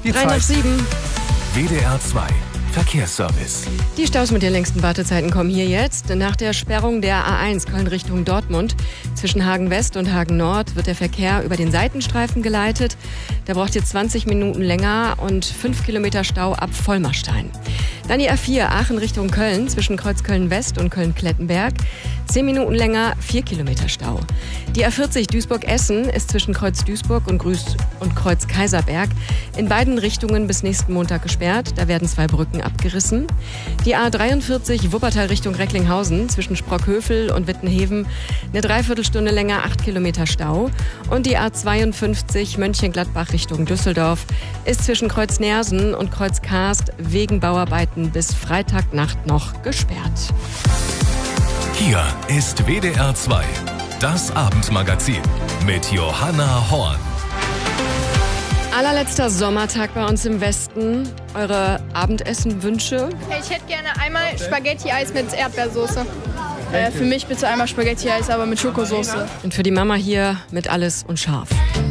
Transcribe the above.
Die 3 nach Zeit. 7. WDR 2 Verkehrsservice. Die Staus mit den längsten Wartezeiten kommen hier jetzt. Nach der Sperrung der A1 Köln Richtung Dortmund zwischen Hagen West und Hagen Nord wird der Verkehr über den Seitenstreifen geleitet. Der braucht jetzt 20 Minuten länger und 5 Kilometer Stau ab Vollmarstein. Dann die A4 Aachen Richtung Köln zwischen Kreuz Köln West und Köln-Klettenberg. 10 Minuten länger, 4 Kilometer Stau. Die A40 Duisburg-Essen ist zwischen Kreuz Duisburg und Kreuz Kaiserberg in beiden Richtungen bis nächsten Montag gesperrt. Da werden 2 Brücken abgerissen. Die A43 Wuppertal Richtung Recklinghausen zwischen Sprockhövel und Wittenheven eine Dreiviertelstunde länger, 8 Kilometer Stau. Und die A52 Mönchengladbach Richtung Düsseldorf ist zwischen Kreuz Nersen und Kreuz Karst wegen Bauarbeiten bis Freitagnacht noch gesperrt. Hier ist WDR 2, das Abendmagazin mit Johanna Horn. Allerletzter Sommertag bei uns im Westen. Eure Abendessenwünsche? Ich hätte gerne einmal Spaghetti-Eis mit Erdbeersoße. Für mich bitte einmal Spaghetti-Eis, aber mit Schokosoße. Und für die Mama hier mit alles und scharf.